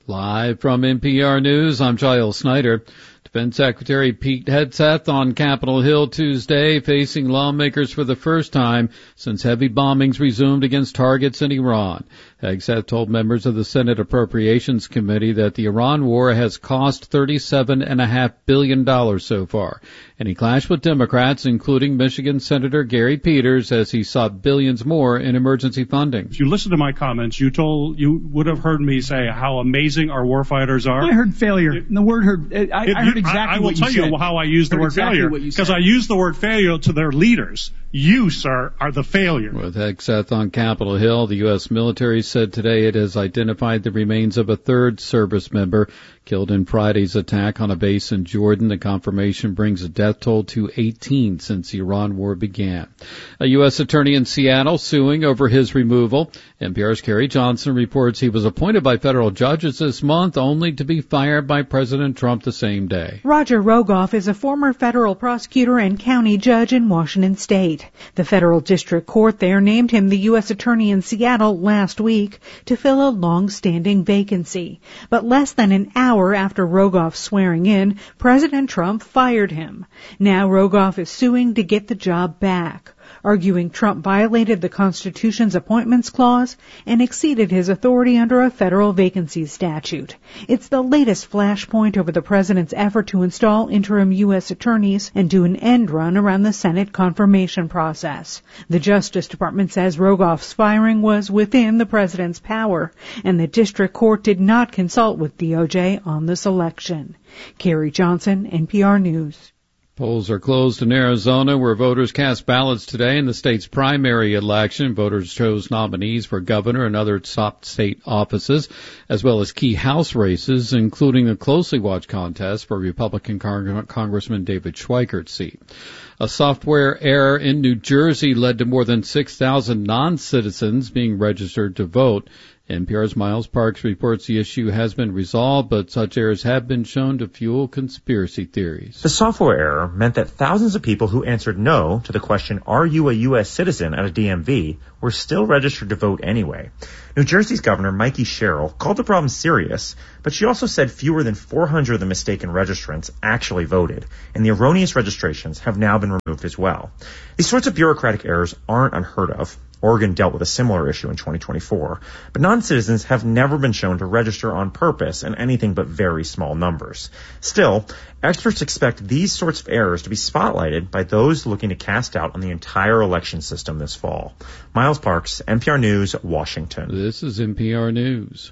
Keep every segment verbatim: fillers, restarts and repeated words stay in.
Live from N P R News, I'm Giles Snyder. Defense Secretary Pete Hegseth on Capitol Hill Tuesday, facing lawmakers for the first time since heavy bombings resumed against targets in Iran. Hegseth told members of the Senate Appropriations Committee that the Iran war has cost thirty-seven point five billion dollars so far, and he clashed with Democrats, including Michigan Senator Gary Peters, as he sought billions more in emergency funding. If you listen to my comments, you told you would have heard me say how amazing our warfighters are. I heard failure. It, and the word heard. I, it, I heard exactly I, I will what tell you, you how I use the word exactly failure, because I use the word failure to their leaders. You, sir, are the failure. With Hegseth on Capitol Hill, the U S military said today it has identified the remains of a third service member killed in Friday's attack on a base in Jordan. The confirmation brings the death toll to eighteen since the Iran war began. A U S attorney in Seattle suing over his removal. N P R's Kerry Johnson reports he was appointed by federal judges this month only to be fired by President Trump the same day. Roger Rogoff is a former federal prosecutor and county judge in Washington State. The federal district court there named him the U S attorney in Seattle last week to fill a long-standing vacancy. But less than an hour after Rogoff's swearing in, President Trump fired him. Now Rogoff is suing to get the job back, arguing Trump violated the Constitution's appointments clause and exceeded his authority under a federal vacancies statute. It's the latest flashpoint over the president's effort to install interim U S attorneys and do an end run around the Senate confirmation process. The Justice Department says Rogoff's firing was within the president's power, and the district court did not consult with D O J on the selection. Kerry Johnson, N P R News. Polls are closed in Arizona, where voters cast ballots today in the state's primary election. Voters chose nominees for governor and other top state offices, as well as key House races, including a closely watched contest for Republican Cong- Congressman David Schweikert's seat. A software error in New Jersey led to more than six thousand non-citizens being registered to vote. N P R's Miles Parks reports the issue has been resolved, but such errors have been shown to fuel conspiracy theories. The software error meant that thousands of people who answered no to the question, are you a U S citizen at a D M V, were still registered to vote anyway. New Jersey's Governor Mikey Sherrill called the problem serious, but she also said fewer than four hundred of the mistaken registrants actually voted, and the erroneous registrations have now been removed as well. These sorts of bureaucratic errors aren't unheard of. Oregon dealt with a similar issue in twenty twenty-four, but non-citizens have never been shown to register on purpose in anything but very small numbers. Still, experts expect these sorts of errors to be spotlighted by those looking to cast doubt on the entire election system this fall. Miles Parks, N P R News, Washington. This is N P R News.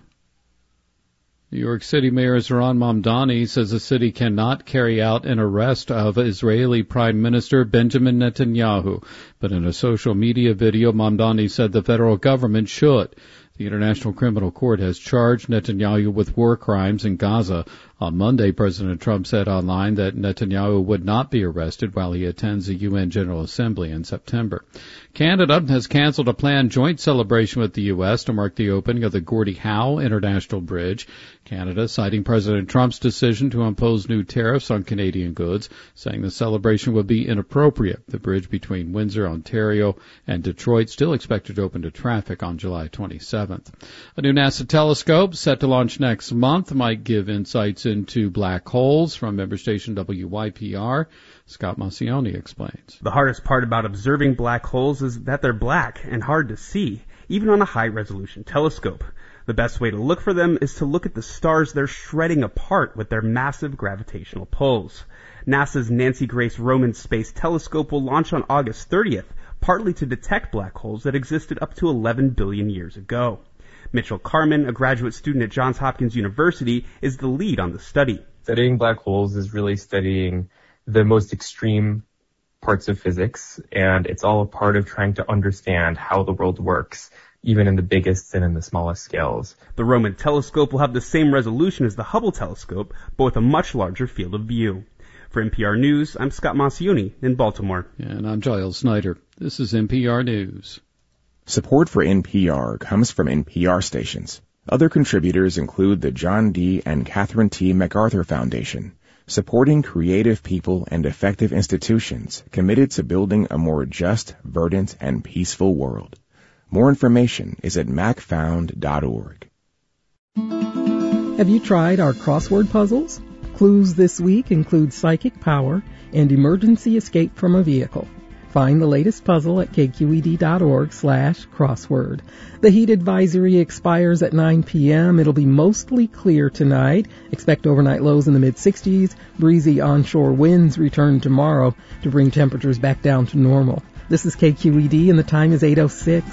New York City Mayor Zohran Mamdani says the city cannot carry out an arrest of Israeli Prime Minister Benjamin Netanyahu. But in a social media video, Mamdani said the federal government should. The International Criminal Court has charged Netanyahu with war crimes in Gaza. On Monday, President Trump said online that Netanyahu would not be arrested while he attends the U N General Assembly in September. Canada has canceled a planned joint celebration with the U S to mark the opening of the Gordie Howe International Bridge. Canada citing President Trump's decision to impose new tariffs on Canadian goods, saying the celebration would be inappropriate. The bridge between Windsor, Ontario, and Detroit still expected to open to traffic on July twenty-seventh. A new NASA telescope set to launch next month might give insights into black holes. From member station W Y P R, Scott Massioni explains. The hardest part about observing black holes is that they're black and hard to see, even on a high-resolution telescope. The best way to look for them is to look at the stars they're shredding apart with their massive gravitational pulls. NASA's Nancy Grace Roman Space Telescope will launch on August thirtieth, partly to detect black holes that existed up to eleven billion years ago. Mitchell Carman, a graduate student at Johns Hopkins University, is the lead on the study. Studying black holes is really studying the most extreme parts of physics, and it's all a part of trying to understand how the world works, even in the biggest and in the smallest scales. The Roman telescope will have the same resolution as the Hubble telescope, but with a much larger field of view. For N P R News, I'm Scott Massioni in Baltimore. And I'm Giles Snyder. This is N P R News. Support for N P R comes from N P R stations. Other contributors include the John D. and Catherine T. MacArthur Foundation, supporting creative people and effective institutions committed to building a more just, verdant, and peaceful world. More information is at mac found dot org. Have you tried our crossword puzzles? Clues this week include psychic power and emergency escape from a vehicle. Find the latest puzzle at kqed.org slash crossword. The heat advisory expires at nine p.m. It'll be mostly clear tonight. Expect overnight lows in the mid-sixties. Breezy onshore winds return tomorrow to bring temperatures back down to normal. This is K Q E D and the time is eight oh six.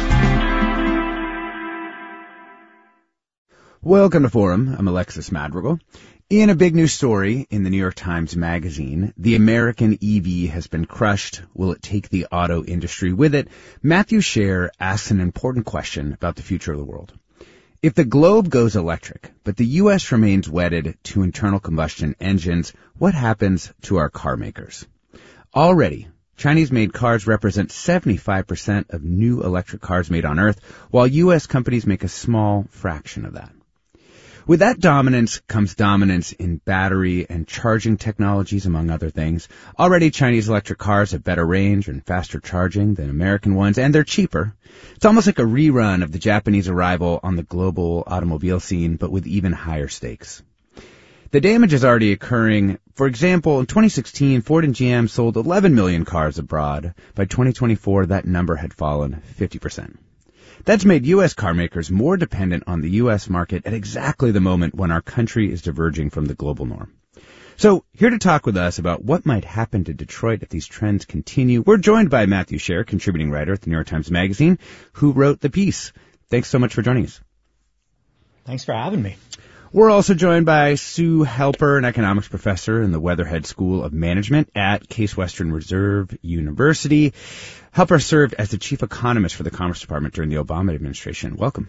Welcome to Forum. I'm Alexis Madrigal. In a big news story in the New York Times Magazine, the American E V has been crushed. Will it take the auto industry with it? Matthew Scher asks an important question about the future of the world. If the globe goes electric, but the U S remains wedded to internal combustion engines, what happens to our car makers? Already, Chinese-made cars represent seventy-five percent of new electric cars made on Earth, while U S companies make a small fraction of that. With that dominance comes dominance in battery and charging technologies, among other things. Already Chinese electric cars have better range and faster charging than American ones, and they're cheaper. It's almost like a rerun of the Japanese arrival on the global automobile scene, but with even higher stakes. The damage is already occurring. For example, in twenty sixteen, Ford and G M sold eleven million cars abroad. By twenty twenty-four, that number had fallen fifty percent. That's made U S car makers more dependent on the U S market at exactly the moment when our country is diverging from the global norm. So, here to talk with us about what might happen to Detroit if these trends continue, we're joined by Matthew Scher, contributing writer at the New York Times Magazine, who wrote the piece. Thanks so much for joining us. Thanks for having me. We're also joined by Sue Helper, an economics professor in the Weatherhead School of Management at Case Western Reserve University. Helper served as the chief economist for the Commerce Department during the Obama administration. Welcome.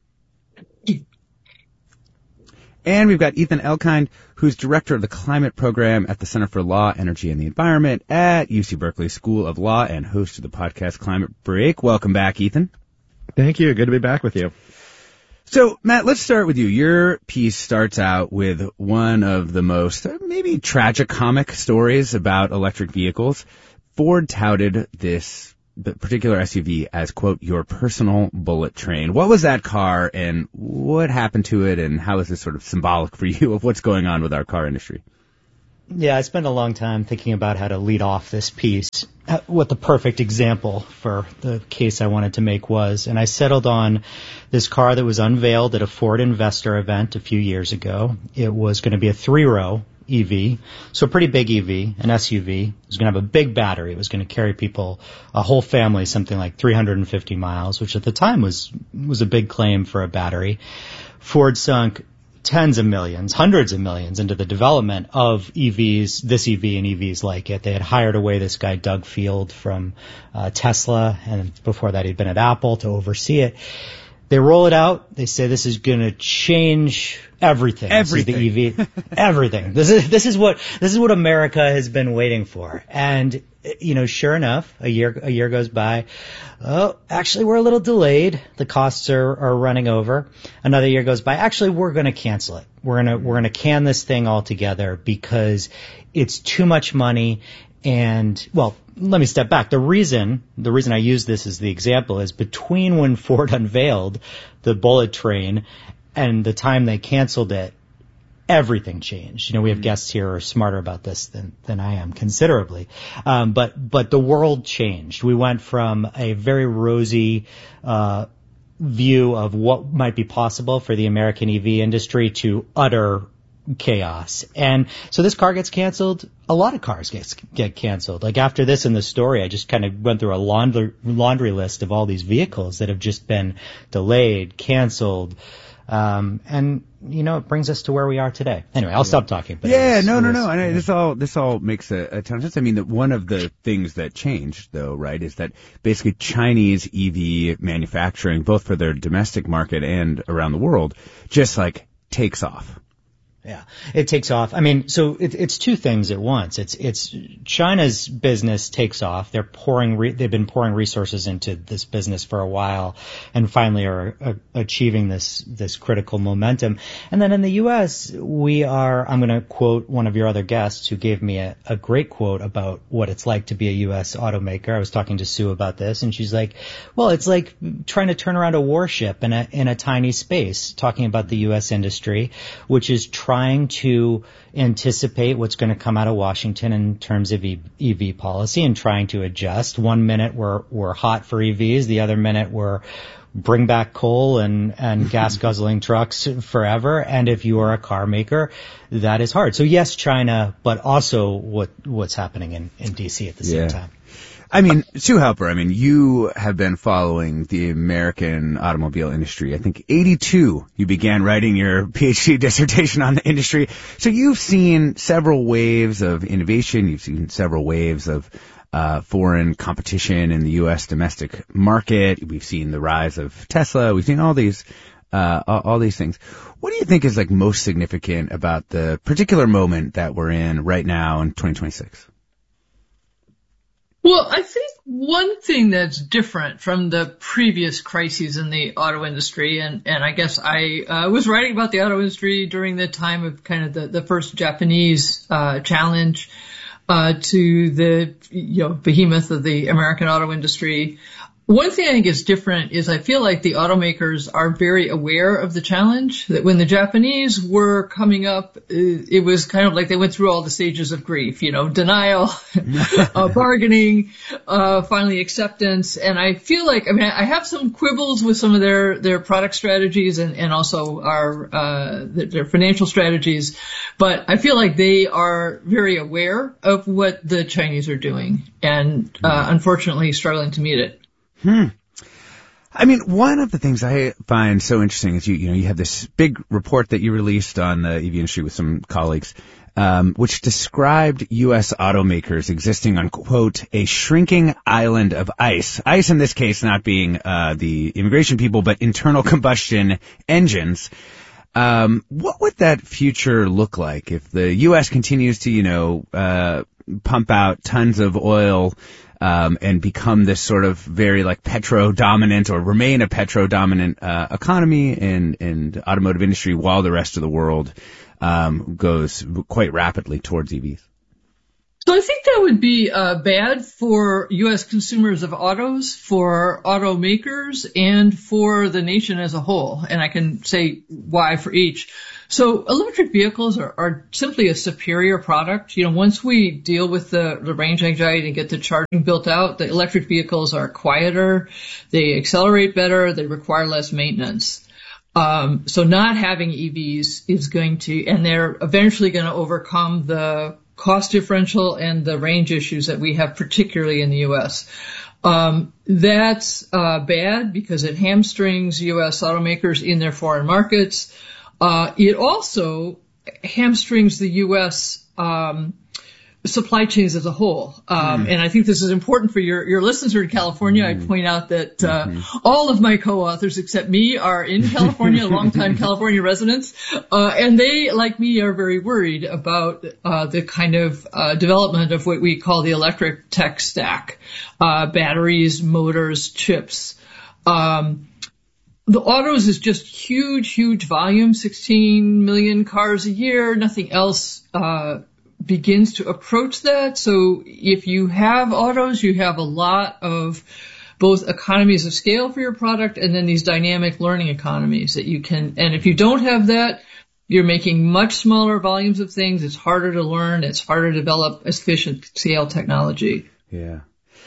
And we've got Ethan Elkind, who's director of the climate program at the Center for Law, Energy, and the Environment at U C Berkeley School of Law and host of the podcast Climate Break. Welcome back, Ethan. Thank you. Good to be back with you. So, Matt, let's start with you. Your piece starts out with one of the most, maybe tragicomic stories about electric vehicles. Ford touted this particular S U V as, quote, your personal bullet train. What was that car, and what happened to it, and how is this sort of symbolic for you of what's going on with our car industry? Yeah, I spent a long time thinking about how to lead off this piece, what the perfect example for the case I wanted to make was, and I settled on this car that was unveiled at a Ford Investor event a few years ago. It was going to be a three-row E V, so a pretty big E V, an S U V. It was going to have a big battery. It was going to carry people, a whole family, something like three hundred fifty miles, which at the time was was a big claim for a battery. Ford sunk tens of millions, hundreds of millions into the development of E Vs, this E V and E Vs like it. They had hired away this guy, Doug Field, from uh, Tesla, and before that he'd been at Apple to oversee it. They roll it out. They say this is going to change everything. Everything. This is the E V. Everything. This is this is what this is what America has been waiting for. And you know, sure enough, a year a year goes by. Oh, actually, we're a little delayed. The costs are, are running over. Another year goes by. Actually, we're going to cancel it. We're going to we're going to can this thing altogether because it's too much money. And well, let me step back. The reason the reason I use this as the example is between when Ford unveiled the bullet train and the time they canceled it, everything changed. You know, we have guests here who are smarter about this than, than I am considerably. Um, but, but the world changed. We went from a very rosy, uh, view of what might be possible for the American E V industry to utter chaos. And so this car gets canceled. A lot of cars get, get canceled. Like after this in the story, I just kind of went through a laundry, laundry list of all these vehicles that have just been delayed, canceled. Um, and, you know, it brings us to where we are today. Anyway, I'll stop talking. But yeah, was, no, no, was, no. And yeah. this all, this all makes a, a ton of sense. I mean, that one of the things that changed, though, right, is that basically Chinese E V manufacturing, both for their domestic market and around the world, just like takes off. Yeah, it takes off. I mean, so it, it's two things at once. It's it's China's business takes off. They're pouring, re, they've been pouring resources into this business for a while, and finally are uh, achieving this this critical momentum. And then in the U S, we are. I'm going to quote one of your other guests who gave me a, a great quote about what it's like to be a U S automaker. I was talking to Sue about this, and she's like, "Well, it's like trying to turn around a warship in a in a tiny space." Talking about the U S industry, which is trying trying to anticipate what's going to come out of Washington in terms of E V policy and trying to adjust. One minute we're we're hot for E Vs, the other minute we're bring back coal and, and gas guzzling trucks forever. And if you are a car maker, that is hard. So yes, China, but also what what's happening in, in D C at the same yeah. time. I mean, Sue Helper, I mean, you have been following the American automobile industry. I think eighty-two, you began writing your PhD dissertation on the industry. So you've seen several waves of innovation. You've seen several waves of uh foreign competition in the U S domestic market. We've seen the rise of Tesla. We've seen all these uh all, all these things. What do you think is like most significant about the particular moment that we're in right now in twenty twenty-six? Well, I think one thing that's different from the previous crises in the auto industry, and, and I guess I uh, was writing about the auto industry during the time of kind of the, the first Japanese uh, challenge uh, to the you know behemoth of the American auto industry. One thing I think is different is I feel like the automakers are very aware of the challenge, that when the Japanese were coming up, it was kind of like they went through all the stages of grief, you know, denial, uh, bargaining, uh, finally acceptance. And I feel like, I mean, I have some quibbles with some of their, their product strategies and, and also our, uh, their financial strategies, but I feel like they are very aware of what the Chinese are doing and, uh, unfortunately struggling to meet it. Hmm. I mean, one of the things I find so interesting is you, you know, you have this big report that you released on the E V industry with some colleagues, um, which described U S automakers existing on, quote, a shrinking island of ice. Ice in this case not being, uh, the immigration people, but internal combustion engines. Um, what would that future look like if the U S continues to, you know, uh, pump out tons of oil, Um, and become this sort of very like petro-dominant or remain a petro-dominant uh, economy in, in the automotive industry while the rest of the world um, goes quite rapidly towards E Vs? So I think that would be uh, bad for U S consumers of autos, for automakers, and for the nation as a whole. And I can say why for each. So electric vehicles are, are simply a superior product. You know, once we deal with the, the range anxiety and get the charging built out, the electric vehicles are quieter, they accelerate better, they require less maintenance. Um, so not having E Vs is going to, and they're eventually going to overcome the cost differential and the range issues that we have, particularly in the U S. Um, that's uh, bad because it hamstrings U S automakers in their foreign markets. Uh, it also hamstrings the U S um, supply chains as a whole. Um, mm. And I think this is important for your, your listeners who are in California. Mm. I point out that uh, mm-hmm. all of my co-authors except me are in California, longtime California residents. Uh, and they, like me, are very worried about uh, the kind of uh, development of what we call the electric tech stack, uh, batteries, motors, chips. Um, The autos is just huge, huge volume, sixteen million cars a year. Nothing else uh begins to approach that. So if you have autos, you have a lot of both economies of scale for your product and then these dynamic learning economies that you can, and if you don't have that, you're making much smaller volumes of things. It's harder to learn. It's harder to develop efficient scale technology. Yeah.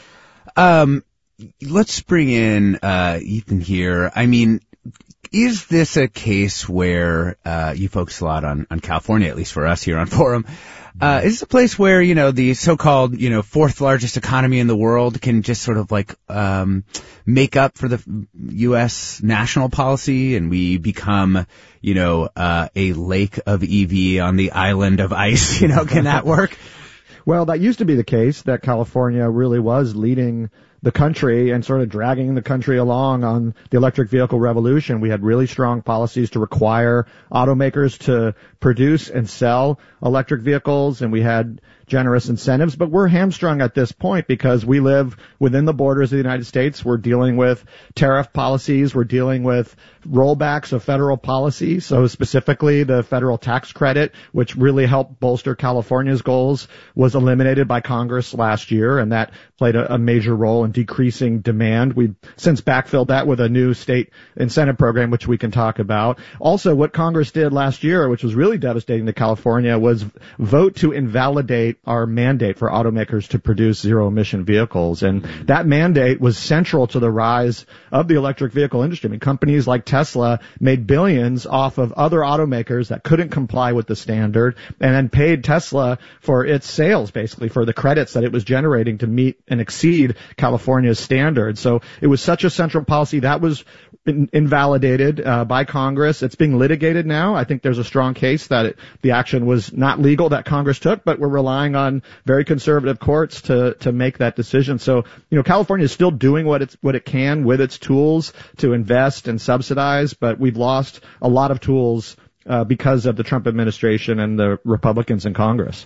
Um, Let's bring in uh Ethan here. I mean, is this a case where uh you focus a lot on, on California, at least for us here on Forum? Uh is this a place where, you know, the so-called, you know, fourth largest economy in the world can just sort of like um make up for the U S national policy and we become, you know, uh a lake of E V on the island of ice? You know, can that work? Well, that used to be the case, that California really was leading the country and sort of dragging the country along on the electric vehicle revolution. We had really strong policies to require automakers to produce and sell electric vehicles, and we had generous incentives, but we're hamstrung at this point because we live within the borders of the United States. We're dealing with tariff policies. We're dealing with rollbacks of federal policy. So specifically the federal tax credit, which really helped bolster California's goals, was eliminated by Congress last year, and that played a, a major role in decreasing demand. We've since backfilled that with a new state incentive program, which we can talk about. Also, what Congress did last year, which was really devastating to California, was vote to invalidate our mandate for automakers to produce zero-emission vehicles. And that mandate was central to the rise of the electric vehicle industry. I mean, companies like Tesla made billions off of other automakers that couldn't comply with the standard and then paid Tesla for its sales, basically, for the credits that it was generating to meet and exceed California's standards. So it was such a central policy that was in, invalidated uh, by Congress. It's being litigated now. I think there's a strong case that it, the action was not legal that Congress took, but we're relying on very conservative courts to to make that decision. So, you know, California is still doing what it's what it can with its tools to invest and subsidize, but we've lost a lot of tools uh, because of the Trump administration and the Republicans in Congress.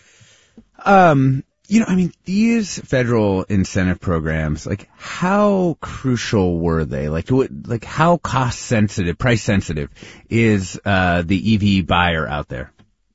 Um, you know, I mean, these federal incentive programs, like, how crucial were they? Like, what, like, how cost sensitive, price sensitive is uh the E V buyer out there?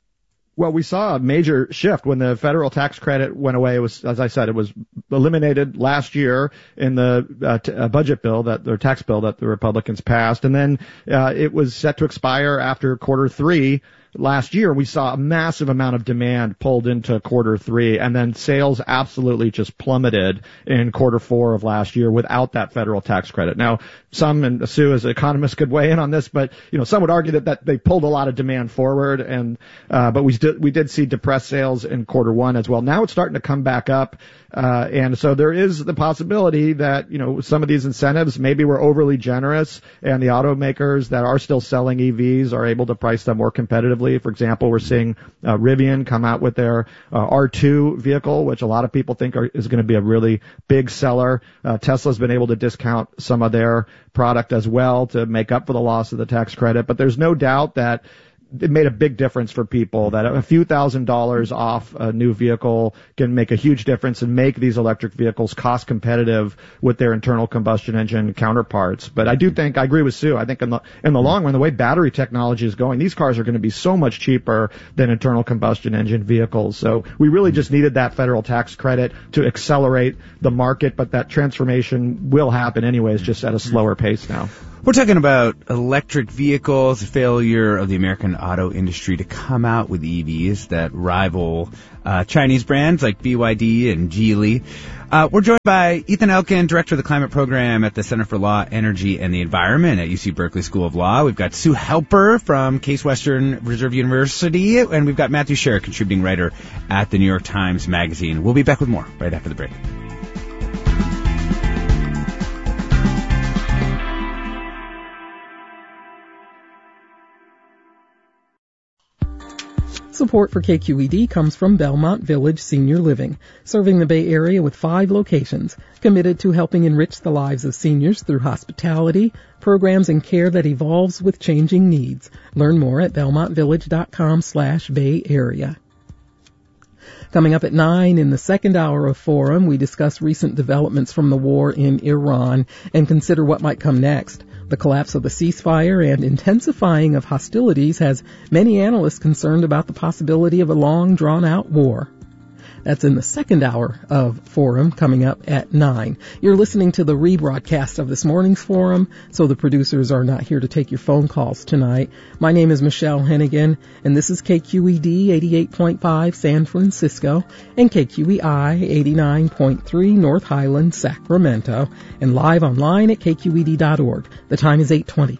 Well, we saw a major shift when the federal tax credit went away. It was, as I said, it was eliminated last year in the uh, t- uh, budget bill that, or tax bill that the Republicans passed. And then, uh, it was set to expire after quarter three. Last year, we saw a massive amount of demand pulled into quarter three, and then sales absolutely just plummeted in quarter four of last year without that federal tax credit. Now, some, and Sue as an economist could weigh in on this, but, you know, some would argue that, that they pulled a lot of demand forward, and, uh, but we did, we did see depressed sales in quarter one as well. Now it's starting to come back up. Uh, and so there is the possibility that, you know, some of these incentives maybe were overly generous, and the automakers that are still selling E Vs are able to price them more competitively. For example, we're seeing uh, Rivian come out with their uh, R two vehicle, which a lot of people think are, is going to be a really big seller. Uh, Tesla's been able to discount some of their product as well to make up for the loss of the tax credit. But there's no doubt that it made a big difference for people, that a few thousand dollars off a new vehicle can make a huge difference and make these electric vehicles cost competitive with their internal combustion engine counterparts. But I do think, I agree with Sue, I think in the, in the long run, the way battery technology is going, these cars are going to be so much cheaper than internal combustion engine vehicles. So we really just needed that federal tax credit to accelerate the market, but that transformation will happen anyways, just at a slower pace now. We're talking about electric vehicles, the failure of the American auto industry to come out with E Vs that rival uh, Chinese brands like B Y D and Geely. Uh, we're joined by Ethan Elkin, Director of the Climate Program at the Center for Law, Energy, and the Environment at U C Berkeley School of Law. We've got Sue Helper from Case Western Reserve University, and we've got Matthew Sher, contributing writer at the New York Times Magazine. We'll be back with more right after the break. Support for K Q E D comes from Belmont Village Senior Living, serving the Bay Area with five locations, committed to helping enrich the lives of seniors through hospitality, programs, and care that evolves with changing needs. Learn more at belmontvillage.com slash Bay Area. Coming up at nine in the second hour of Forum, we discuss recent developments from the war in Iran and consider what might come next. The collapse of the ceasefire and intensifying of hostilities has many analysts concerned about the possibility of a long, drawn-out war. That's in the second hour of Forum, coming up at nine. You're listening to the rebroadcast of this morning's Forum, so the producers are not here to take your phone calls tonight. My name is Michelle Hennigan, and this is K Q E D eighty-eight point five San Francisco and K Q E I eighty-nine point three North Highland, Sacramento, and live online at K Q E D dot org. The time is eight twenty.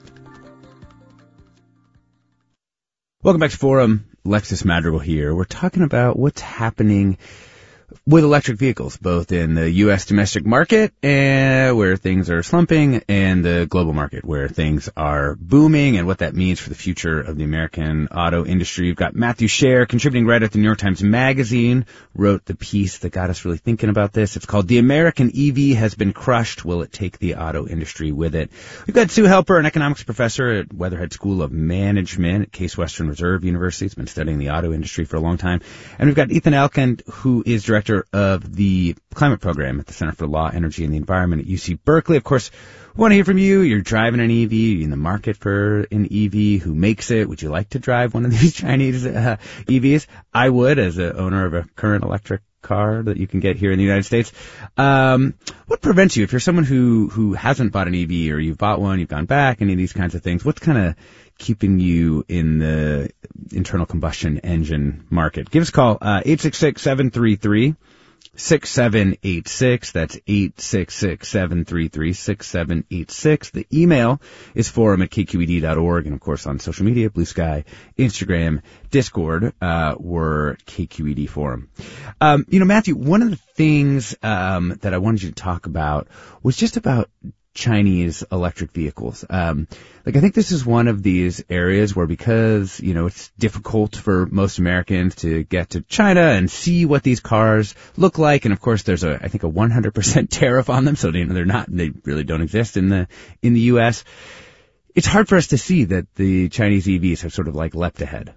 Welcome back to Forum. Alexis Madrigal here. We're talking about what's happening with electric vehicles, both in the U S domestic market, uh, where things are slumping, and the global market, where things are booming, and what that means for the future of the American auto industry. You've got Matthew Sher, contributing writer at the New York Times Magazine, wrote the piece that got us really thinking about this. It's called "The American E V Has Been Crushed. Will It Take the Auto Industry With It?" We've got Sue Helper, an economics professor at Weatherhead School of Management at Case Western Reserve University. He's been studying the auto industry for a long time. And we've got Ethan Elkind, who is director of the climate program at the Center for Law, Energy, and the Environment at U C Berkeley. Of course, we want to hear from you. You're driving an E V, you're in the market for an E V. Who makes it? Would you like to drive one of these Chinese uh, E Vs? I would, as an owner of a current electric car that you can get here in the United States. Um, what prevents you, if you're someone who, who hasn't bought an E V, or you've bought one, you've gone back, any of these kinds of things, what's kind of keeping you in the internal combustion engine market? Give us a call, uh, eight six six, seven three three, six seven eight six. That's eight six six, seven three three, six seven eight six. The email is forum at k q e d dot org. And of course on social media, Blue Sky, Instagram, Discord, uh, we're K Q E D Forum. Um, you know, Matthew, one of the things, um, that I wanted you to talk about was just about Chinese electric vehicles. Um, like I think this is one of these areas where, because, you know, it's difficult for most Americans to get to China and see what these cars look like. And of course there's a, I think a one hundred percent tariff on them. So you know, they're not, they really don't exist in the, in the U S. It's hard for us to see that the Chinese E Vs have sort of like leapt ahead.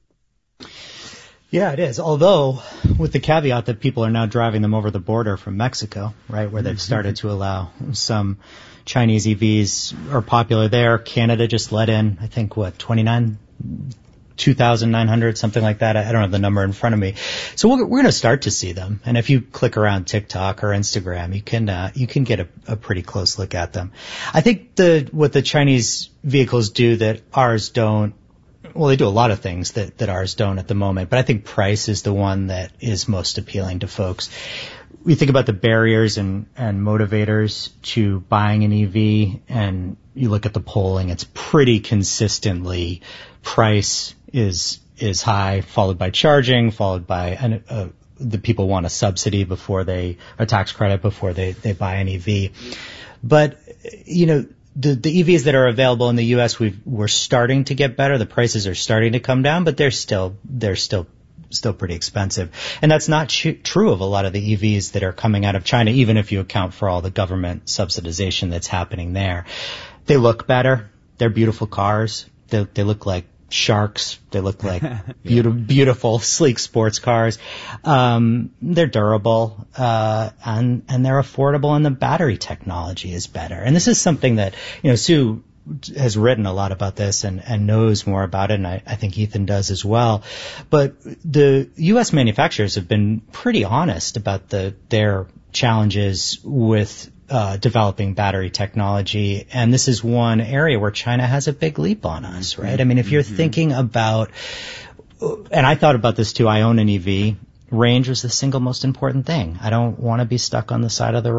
Yeah, it is. Although, with the caveat that people are now driving them over the border from Mexico, right, where they've started to allow some Chinese E Vs are popular there. Canada just let in, I think, what, twenty-nine, two thousand nine hundred, something like that. I don't have the number in front of me. So we're, we're going to start to see them. And if you click around TikTok or Instagram, you can uh, you can get a, a pretty close look at them. I think the what the Chinese vehicles do that ours don't, well, they do a lot of things that, that ours don't at the moment, but I think price is the one that is most appealing to folks. We think about the barriers and, and motivators to buying an E V, and you look at the polling, it's pretty consistently price is is high, followed by charging, followed by an, uh, the people want a subsidy before they, a tax credit before they, they buy an E V. But, you know, The, the E Vs that are available in the U S, we've, we're starting to get better. The prices are starting to come down, but they're still, they're still, still pretty expensive. And that's not ch- true of a lot of the E Vs that are coming out of China, even if you account for all the government subsidization that's happening there. They look better. They're beautiful cars. They, they look like sharks. They look like beautiful, beautiful, sleek sports cars. Um, they're durable, uh, and, and they're affordable, and the battery technology is better. And this is something that, you know, Sue has written a lot about this and, and knows more about it, and I, I think Ethan does as well. But the U S manufacturers have been pretty honest about the, their challenges with Uh, developing battery technology, and this is one area where China has a big leap on us, right? I mean, if you're mm-hmm. thinking about, and I thought about this too, I own an E V, range was the single most important thing. I don't want to be stuck on the side of the road